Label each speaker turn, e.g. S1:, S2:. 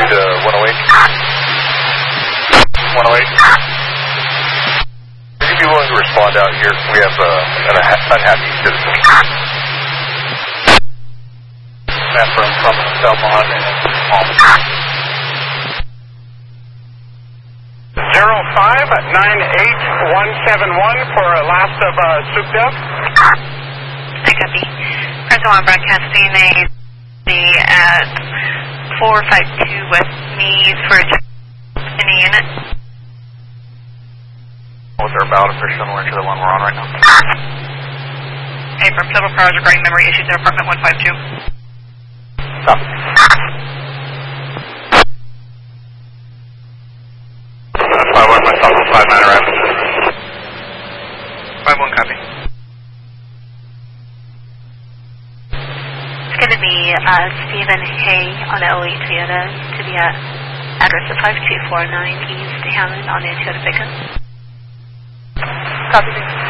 S1: to 108. 108. Would you be willing to respond out here? We have an unhappy citizen. Man from Belmont and Palm.
S2: 0598171 for last of souped up.
S3: I copy. Present on broadcasting the at 452 West Mead for any unit.
S1: What's our about if they're similar to the one we're on right now?
S3: Hey, from Civil Powers regarding memory issues in apartment 152.
S1: Copy. 5-1, myself, 5-9 rapid. 5-1, copy.
S3: It's going to be Stephen Hay on Elite Toyota to be at address of 5249 East Hammond on the Toyota pickup.
S1: Copy.